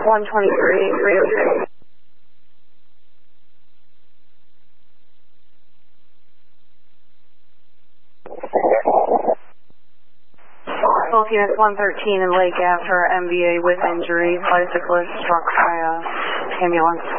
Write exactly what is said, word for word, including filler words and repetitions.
one twenty-three, three oh three. Both units one thirteen and Lake Ave for M V A with injury. Bicyclist struck by a ambulance.